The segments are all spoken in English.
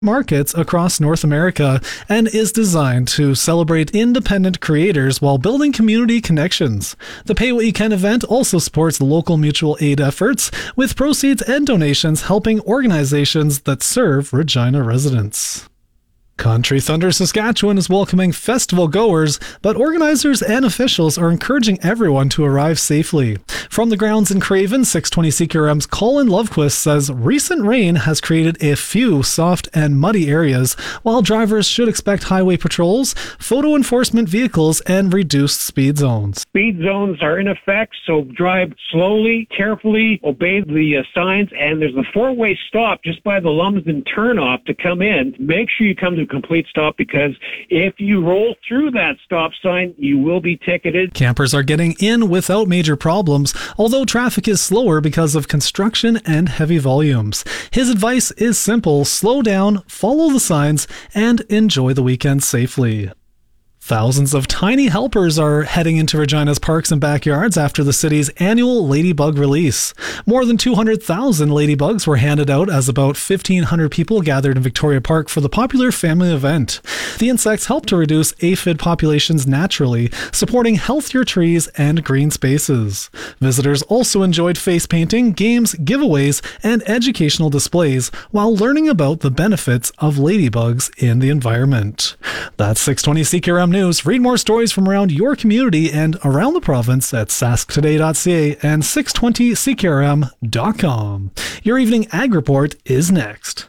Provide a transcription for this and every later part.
markets across North America and is designed to celebrate independent creators while building community connections. The Pay What You Can event also supports local mutual aid efforts, with proceeds and donations helping organizations that serve Regina residents. Country Thunder Saskatchewan is welcoming festival goers, but organizers and officials are encouraging everyone to arrive safely. From the grounds in Craven, 620 CQRM's Colin Lovequist says recent rain has created a few soft and muddy areas, while drivers should expect highway patrols, photo enforcement vehicles, and reduced speed zones. Speed zones are in effect, so drive slowly, carefully, obey the signs, and there's a four-way stop just by the Lumsden turnoff to come in. Make sure you come to complete stop, because if you roll through that stop sign, you will be ticketed. Campers are getting in without major problems, although traffic is slower because of construction and heavy volumes. His advice is simple: slow down, follow the signs, and enjoy the weekend safely. Thousands of tiny helpers are heading into Regina's parks and backyards after the city's annual Ladybug release. More than 200,000 ladybugs were handed out as about 1,500 people gathered in Victoria Park for the popular family event. The insects help to reduce aphid populations naturally, supporting healthier trees and green spaces. Visitors also enjoyed face painting, games, giveaways, and educational displays while learning about the benefits of ladybugs in the environment. That's 620 CQRM News. Read more stories from around your community and around the province at sasktoday.ca and 620ckrm.com. Your evening ag report is next.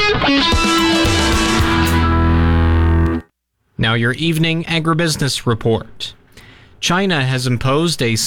Now your evening agribusiness report. China has imposed a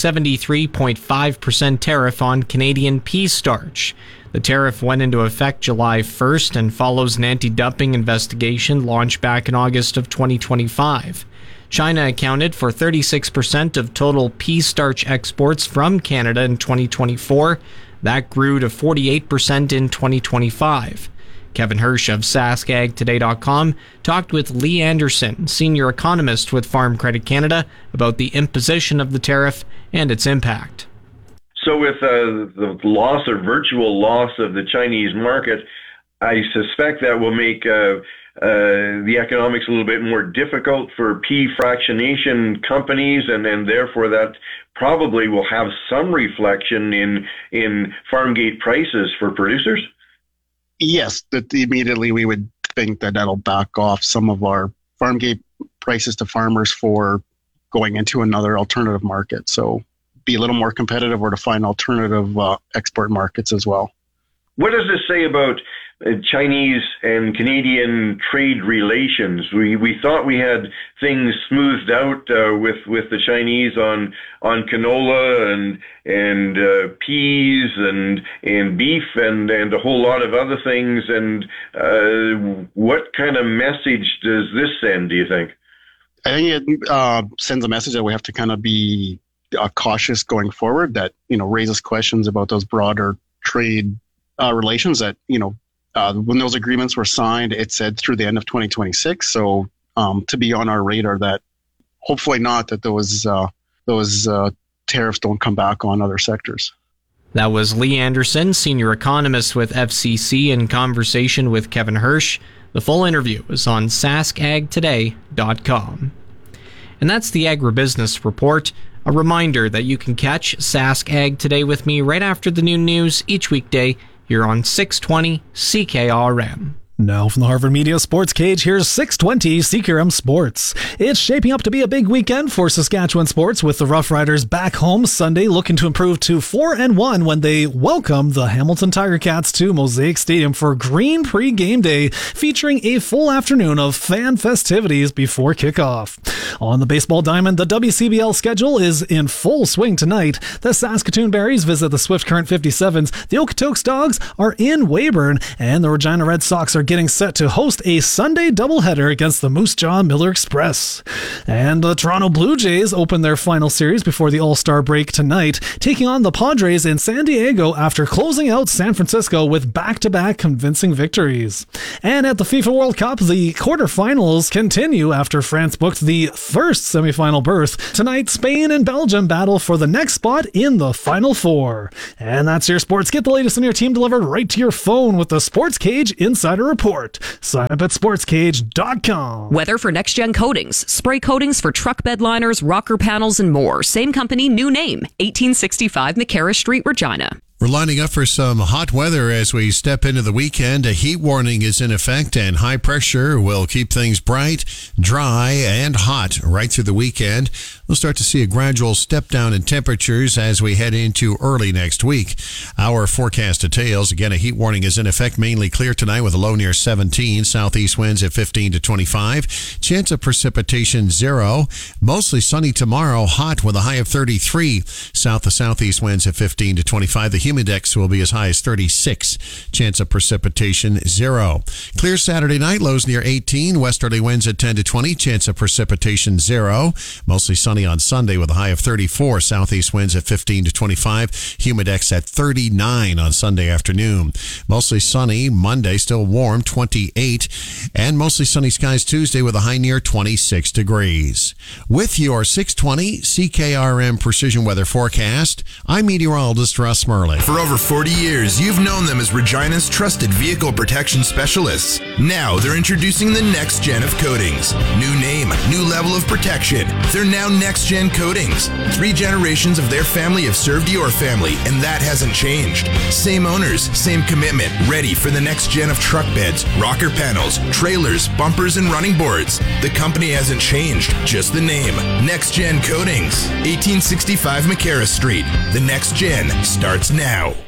73.5% tariff on Canadian pea starch. The tariff went into effect July 1st and follows an anti-dumping investigation launched back in August of 2025. China accounted for 36% of total pea starch exports from Canada in 2024. That grew to 48% in 2025. Kevin Hirsch of SaskAgToday.com talked with Lee Anderson, senior economist with Farm Credit Canada, about the imposition of the tariff and its impact. So with the loss or virtual loss of the Chinese market, I suspect that will make the economics a little bit more difficult for pea fractionation companies, and therefore that probably will have some reflection in farm gate prices for producers. Yes, that immediately we would think that that'll back off some of our farm gate prices to farmers for going into another alternative market. So be a little more competitive, or to find alternative export markets as well. What does this say about Chinese and Canadian trade relations? We thought we had things smoothed out with the Chinese on canola and peas and beef and a whole lot of other things. And what kind of message does this send, do you think? I think it sends a message that we have to kind of be cautious going forward, that, raises questions about those broader trade relations that, when those agreements were signed, it said through the end of 2026. So to be on our radar that hopefully not, that those tariffs don't come back on other sectors. That was Lee Anderson, senior economist with FCC, in conversation with Kevin Hirsch. The full interview is on saskagtoday.com. And that's the Agribusiness Report. A reminder that you can catch Sask Ag Today with me right after the noon news each weekday here on 620 CKRM. Now from the Harvard Media Sports Cage, here's 620 CQRM Sports. It's shaping up to be a big weekend for Saskatchewan sports, with the Rough Riders back home Sunday looking to improve to 4-1 when they welcome the Hamilton Tiger Cats to Mosaic Stadium for Green Pre-Game Day, featuring a full afternoon of fan festivities before kickoff. On the baseball diamond, the WCBL schedule is in full swing tonight. The Saskatoon Berries visit the Swift Current 57s, the Okotoks Dogs are in Weyburn, and the Regina Red Sox are getting set to host a Sunday doubleheader against the Moose Jaw Miller Express. And the Toronto Blue Jays open their final series before the All-Star break tonight, taking on the Padres in San Diego after closing out San Francisco with back-to-back convincing victories. And at the FIFA World Cup, the quarterfinals continue after France booked the first semifinal berth. Tonight, Spain and Belgium battle for the next spot in the Final Four. And that's your sports. Get the latest on your team delivered right to your phone with the Sports Cage Insider Report. report. Sign up at sportscage.com. Weather for Next Gen Coatings. Spray coatings for truck bed liners, rocker panels, and more. Same company, new name. 1865 McCarra Street, Regina. We're lining up for some hot weather as we step into the weekend. A heat warning is in effect, and high pressure will keep things bright, dry, and hot right through the weekend. We'll start to see a gradual step down in temperatures as we head into early next week. Our forecast details. Again, a heat warning is in effect, mainly clear tonight with a low near 17. Southeast winds at 15 to 25. Chance of precipitation 0. Mostly sunny tomorrow, hot with a high of 33. South to southeast winds at 15 to 25. The humidex will be as high as 36. Chance of precipitation 0. Clear Saturday night, lows near 18. Westerly winds at 10 to 20. Chance of precipitation 0. Mostly sunny on Sunday with a high of 34. Southeast winds at 15 to 25. Humidex at 39 on Sunday afternoon. Mostly sunny Monday, still warm, 28. And mostly sunny skies Tuesday with a high near 26 degrees. With your 620 CKRM Precision Weather Forecast, I'm meteorologist Russ Merlin. For over 40 years, you've known them as Regina's trusted vehicle protection specialists. Now they're introducing the next gen of coatings. New name, new level of protection. They're now Next Gen Coatings. 3 generations of their family have served your family, and that hasn't changed. Same owners, same commitment, ready for the next gen of truck beds, rocker panels, trailers, bumpers, and running boards. The company hasn't changed, just the name. Next Gen Coatings, 1865 McCarra Street. The next gen starts now.